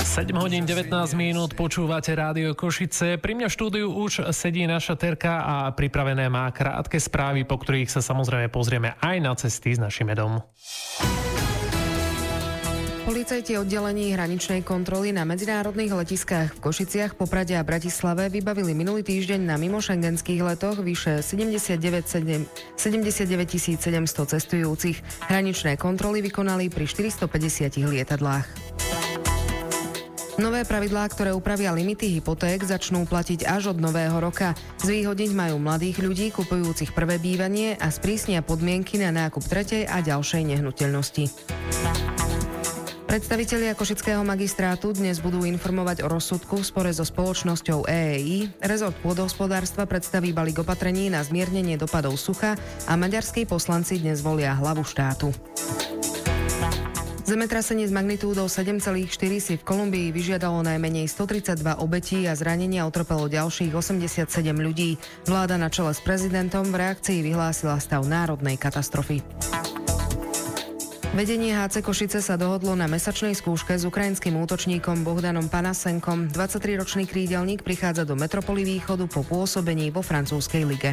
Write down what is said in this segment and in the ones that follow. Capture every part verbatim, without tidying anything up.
sedem hodín devätnásť minút, počúvate Rádio Košice. Pri mňa v štúdiu už sedí naša Terka a pripravené má krátke správy, po ktorých sa samozrejme pozrieme aj na cesty s našim medom. Policajti oddelení hraničnej kontroly na medzinárodných letiskách v Košiciach, Poprade a Bratislave vybavili minulý týždeň na mimošengenských letoch vyše sedemdesiatdeväť tisíc sedemsto cestujúcich. Hraničné kontroly vykonali pri štyristopäťdesiat lietadlách. Nové pravidlá, ktoré upravia limity hypoték, začnú platiť až od nového roka. Zvýhodniť majú mladých ľudí kupujúcich prvé bývanie a sprísnia podmienky na nákup tretej a ďalšej nehnuteľnosti. Predstavitelia Košického magistrátu dnes budú informovať o rozsudku v spore so spoločnosťou é é í. Rezort pôdohospodárstva predstaví balík opatrení na zmiernenie dopadov sucha a maďarskí poslanci dnes volia hlavu štátu. Zemetrasenie s magnitúdou sedem celá štyri si v Kolumbii vyžiadalo najmenej stotridsaťdva obetí a zranenia utrpelo ďalších osemdesiatsedem ľudí. Vláda na čele s prezidentom v reakcii vyhlásila stav národnej katastrofy. Vedenie há cé Košice sa dohodlo na mesačnej skúške s ukrajinským útočníkom Bohdanom Panasenkom. dvadsaťtriročný krídelník prichádza do Metropoly Východu po pôsobení vo francúzskej lige.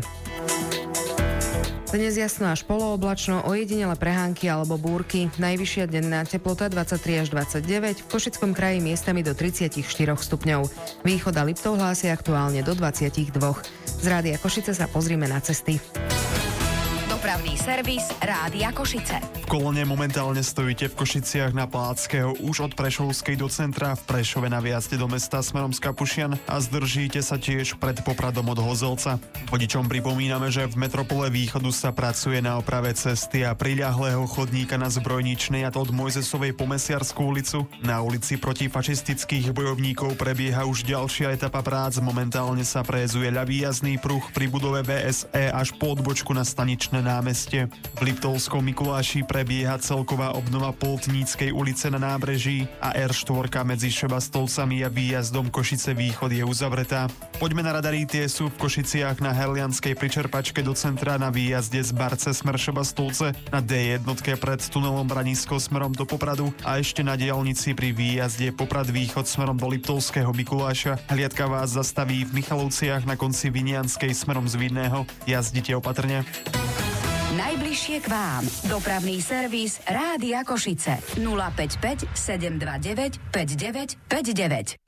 Dnes jasno až polooblačno, ojedinele prehánky alebo búrky. Najvyššia denná teplota dvadsaťtri až dvadsaťdeväť, v Košickom kraji miestami do tridsaťštyri stupňov. Východ a Liptov hlásia aktuálne do dvadsaťdva. Z Rádia Košice sa pozrime na cesty. Dopravný servis Rádia Košice. V kolóne momentálne stojíte v Košiciach na Palackého už od Prešovskej do centra, v Prešove na viazde do mesta smerom z Kapušian a zdržíte sa tiež pred Popradom od Hozelca. Vodičom pripomíname, že v Metropole Východu sa pracuje na oprave cesty a priľahlého chodníka na Zbrojničnej a to od Mojzesovej po Mesiarskú ulicu. Na ulici protifašistických bojovníkov prebieha už ďalšia etapa prác. Momentálne sa prejezuje ľavý jazdný pruh pri budove vé es é až po odbočku na Staničné námestie. V Liptovskom Mikuláši prebieha celková obnova Poltníckej ulice na nábreží a er štyri medzi Šebastolcami a výjazdom Košice Východ je uzavretá. Poďme na radary, tie sú v Košiciach na Helianskej pričerpačke do centra, na výjazde z Barce smer Šebastolce, na dé jedna pred tunelom Branisko smerom do Popradu a ešte na diaľnici pri výjazde Poprad Východ smerom do Liptovského Mikuláša. Hliadka vás zastaví v Michalovciach na konci Vinianskej smerom z Vidného. Jazdite opatrne. Najbližšie k vám. Dopravný servis Rádia Košice. nula päť päť sedem dva deväť päť deväť päť deväť.